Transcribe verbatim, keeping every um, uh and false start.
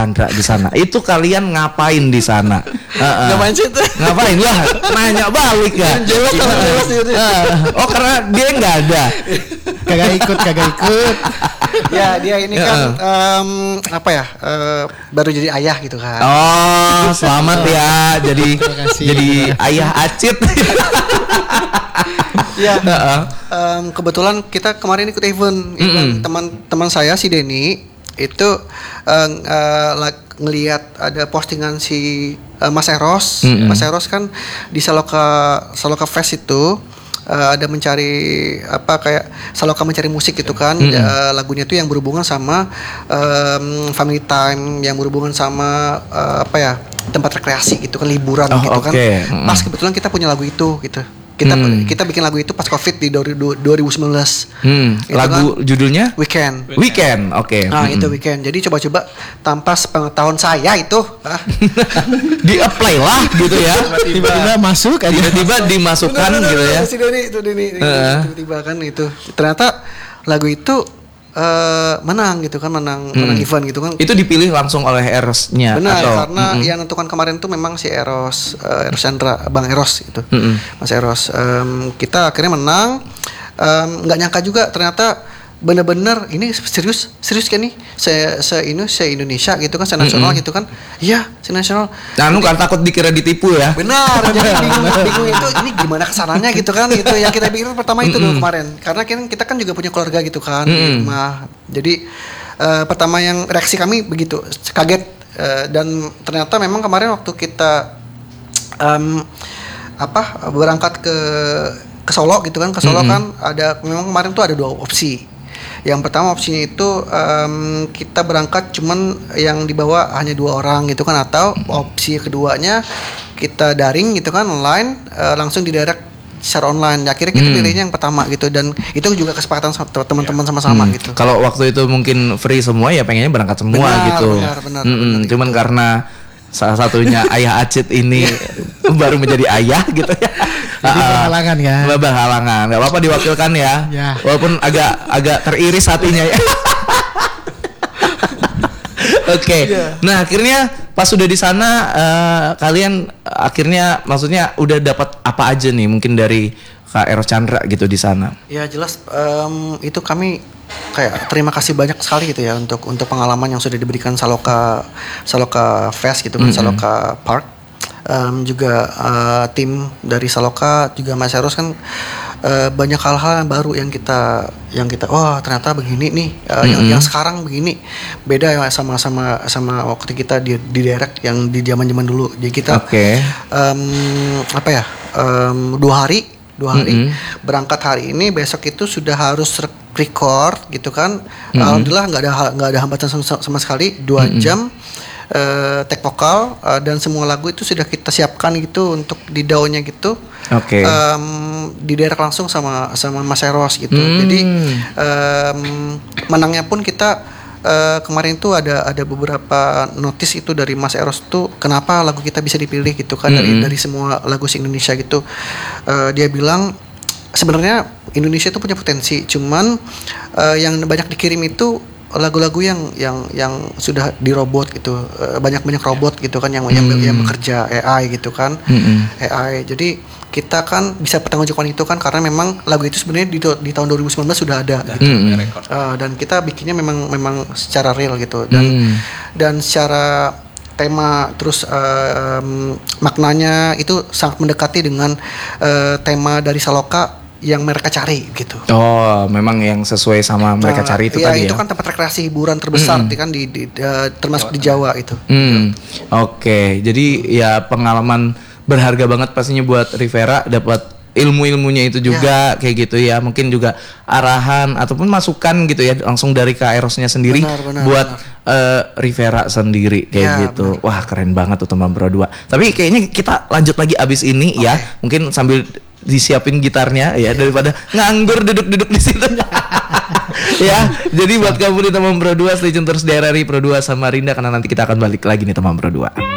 Chandra di sana. Itu kalian ngapain di sana? Uh-uh. Ngapain sih itu? Ngapain lah? Nanya balik ya. Jelas sama jelas itu. Oh karena dia nggak ada. Kagak ikut, kagak ikut. Ya dia ini kan um, apa ya? Uh, baru jadi ayah gitu kan. Oh selamat ya. Jadi jadi ayah Acit. Ya, um, kebetulan kita kemarin ikut event, event teman-teman saya si Denny itu uh, uh, ngelihat ada postingan si uh, Mas Eros, mm-hmm. Mas Eros kan di Saloka Saloka Fest itu uh, ada mencari apa kayak Saloka mencari musik gitu kan, mm-hmm. uh, lagunya itu yang berhubungan sama um, family time, yang berhubungan sama uh, apa ya tempat rekreasi gitu kan, liburan oh, gitu okay. kan. Pas kebetulan kita punya lagu itu gitu. Kita hmm. kita bikin lagu itu pas Covid di dua ribu sembilan belas. Hmm. Lagu kan, judulnya Weekend. Weekend, oke. Okay. Nah, hmm. itu Weekend. Jadi coba-coba tanpa sepengetahuan saya itu di-apply lah gitu ya. Tiba-tiba masuk aja. Tiba-tiba dimasukkan bener, gitu bener, ya. Si Doni itu Doni. Uh. Tiba-tiba kan itu. Ternyata lagu itu Uh, menang gitu kan, menang hmm. menang event gitu kan. Itu dipilih langsung oleh Erosnya. Benar, atau? karena mm-hmm. yang nentukan kemarin tuh memang si Eros, uh, Eros Chandra, Bang Eros gitu, mm-hmm. Mas Eros. Um, kita akhirnya menang. Nggak um, nyangka juga ternyata bener-bener ini serius serius kan nih saya se ini se Indonesia gitu kan, se nasional mm-hmm. gitu kan. Iya, se nasional. Nah, lu kan takut dikira ditipu ya. Benar, jadi bingung, bingung itu ini gimana kesananya gitu kan. Itu yang kita pikir pertama itu mm-hmm. dulu kemarin. Karena kan kita kan juga punya keluarga gitu kan mm-hmm. di rumah. Jadi uh, pertama yang reaksi kami begitu, kaget uh, dan ternyata memang kemarin waktu kita um, apa berangkat ke ke Solo gitu kan, ke Solo mm-hmm. kan ada memang kemarin tuh ada dua opsi. Yang pertama opsinya itu um, kita berangkat cuman yang dibawa hanya dua orang gitu kan, atau opsi keduanya kita daring gitu kan, online uh, langsung didirect secara online. Akhirnya kita hmm. pilihnya yang pertama gitu, dan itu juga kesepakatan sama teman-teman sama-sama hmm. gitu. Kalau waktu itu mungkin free semua ya pengennya berangkat semua benar, gitu. Benar, benar, hmm, benar, cuman gitu. Karena salah satunya ayah Acit ini baru menjadi ayah gitu ya. Jadi berhalangan ya. Berhalangan. Gak apa-apa diwakilkan ya. Ya. Walaupun agak agak teriris hatinya ya. Oke. Okay. Yeah. Nah, akhirnya pas sudah di sana uh, kalian akhirnya maksudnya udah dapat apa aja nih mungkin dari Kak Eros Chandra gitu di sana? Ya jelas um, itu kami kayak terima kasih banyak sekali gitu ya untuk untuk pengalaman yang sudah diberikan Saloka Saloka Fest gitu kan, mm-hmm. Saloka Park. Um, juga uh, tim dari Saloka juga Mas Eros kan uh, banyak hal-hal yang baru yang kita yang kita wah oh, ternyata begini nih uh, mm-hmm. yang yang sekarang begini beda ya sama sama sama waktu kita di di direct yang di zaman-zaman dulu. Jadi kita okay. um, apa ya um, dua hari dua hari mm-hmm. berangkat hari ini, besok itu sudah harus record gitu kan. Mm-hmm. Alhamdulillah nggak ada nggak ada hambatan sama, sama sekali, dua mm-hmm. jam Uh, take vokal uh, dan semua lagu itu sudah kita siapkan gitu untuk di daunnya gitu. Oke. Okay. Um, diderek langsung sama sama Mas Eros gitu. Hmm. Jadi um, menangnya pun kita uh, kemarin tuh ada ada beberapa notice itu dari Mas Eros tuh kenapa lagu kita bisa dipilih gitu kan, hmm. dari dari semua lagu Indonesia gitu. Uh, dia bilang sebenarnya Indonesia itu punya potensi, cuman uh, yang banyak dikirim itu lagu-lagu yang yang yang sudah dirobot gitu, banyak banyak robot gitu kan yang hmm. yang, yang bekerja A I gitu kan, hmm. A I. Jadi kita kan bisa pertanggungjawabkan itu kan, karena memang lagu itu sebenarnya di, di tahun dua ribu sembilan belas sudah ada gitu. Hmm. Uh, dan kita bikinnya memang memang secara real gitu, dan hmm. dan secara tema terus uh, um, maknanya itu sangat mendekati dengan uh, tema dari Saloka yang mereka cari gitu. Oh, memang yang sesuai sama mereka nah, cari itu ya, tadi itu ya. kan tempat rekreasi hiburan terbesar mm-hmm. kan di, di uh, termasuk Jawa, di Jawa itu. Mm. Oke, okay. Jadi ya pengalaman berharga banget pastinya buat Rivera, dapat ilmu-ilmunya itu juga ya. Kayak gitu ya. Mungkin juga arahan ataupun masukan gitu ya langsung dari Kak Erosnya sendiri benar, benar, buat benar. Uh, Rivera sendiri kayak ya, gitu. Benar. Wah, keren banget tuh teman berdua. Tapi kayaknya kita lanjut lagi abis ini okay. ya. Mungkin sambil disiapin gitarnya ya, daripada nganggur duduk-duduk di situ. Ya, jadi buat kamu nih teman Pro dua, stay tune terus di R R I Pro dua sama Rinda, karena nanti kita akan balik lagi nih teman Pro dua.